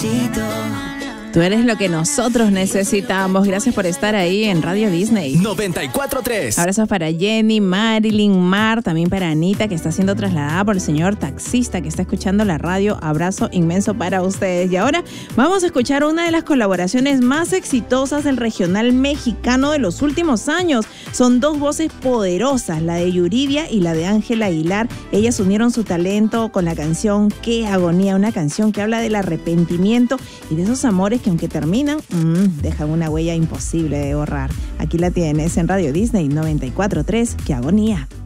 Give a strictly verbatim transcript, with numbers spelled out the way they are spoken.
Tú eres lo que nosotros necesitamos. Gracias por estar ahí en Radio Disney noventa y cuatro punto tres. Abrazos para Jenny, Marilyn, Mar, también para Anita, que está siendo trasladada por el señor taxista que está escuchando la radio. Abrazo inmenso para ustedes. Y ahora vamos a escuchar una de las colaboraciones más exitosas del regional mexicano de los últimos años. Son dos voces poderosas, la de Yuridia y la de Ángela Aguilar. Ellas unieron su talento con la canción Qué Agonía, una canción que habla del arrepentimiento y de esos amores que aunque terminan, mmm, dejan una huella imposible de borrar. Aquí la tienes en Radio Disney noventa y cuatro punto tres. ¡Qué agonía!